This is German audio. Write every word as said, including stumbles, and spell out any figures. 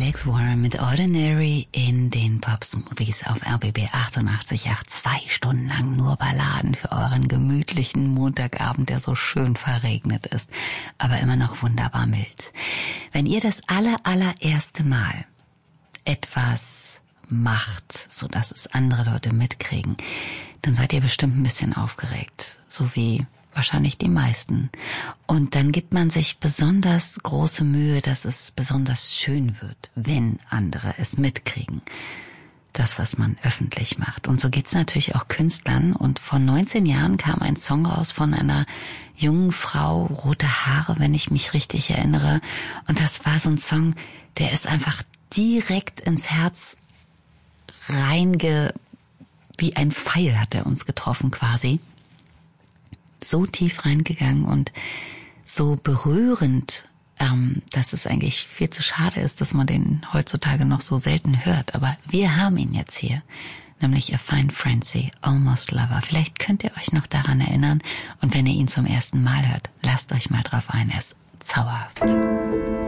Alex Warren mit Ordinary in den Pop Smoothies auf R B B achtundachtzig Komma acht. Zwei Stunden lang nur Balladen für euren gemütlichen Montagabend, der so schön verregnet ist, aber immer noch wunderbar mild. Wenn ihr das aller, allererste Mal etwas macht, so dass es andere Leute mitkriegen, dann seid ihr bestimmt ein bisschen aufgeregt, so wie wahrscheinlich die meisten. Und dann gibt man sich besonders große Mühe, dass es besonders schön wird, wenn andere es mitkriegen. Das, was man öffentlich macht. Und so geht's natürlich auch Künstlern. Und vor neunzehn Jahren kam ein Song raus von einer jungen Frau, rote Haare, wenn ich mich richtig erinnere. Und das war so ein Song, der ist einfach direkt ins Herz reinge... Wie ein Pfeil hat er uns getroffen quasi. So tief reingegangen und so berührend, ähm, dass es eigentlich viel zu schade ist, dass man den heutzutage noch so selten hört. Aber wir haben ihn jetzt hier, nämlich A Fine Frenzy, Almost Lover. Vielleicht könnt ihr euch noch daran erinnern und wenn ihr ihn zum ersten Mal hört, lasst euch mal drauf ein, er ist zauberhaft.